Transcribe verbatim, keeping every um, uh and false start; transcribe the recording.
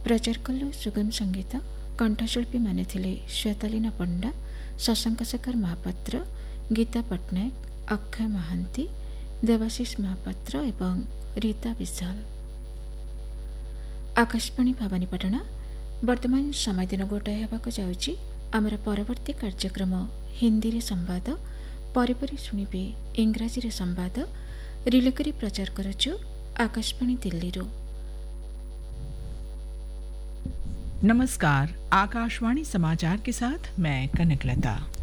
प्रचार कलु सुगम संगीत कंठशिल्पी माने थिले श्वेतालीना पंडा, शशांक शेखर महापात्र, गीता पट्टनायक, अक्षय महांती, देवाशीष महापात्र एवं रीता विशाल। आकाशवाणी भवानीपाटना वर्तमान समय दिन गोटाए होबाक जाउची। आमर परवर्ती कार्यक्रम हिंदी रे संवाद, परिपरि शुणिबे इंग्राजी रे संवाद। रिले करी प्रचार करछु आकाशवाणी दिल्ली रो। नमस्कार, आकाशवाणी समाचार के साथ मैं कनकलता।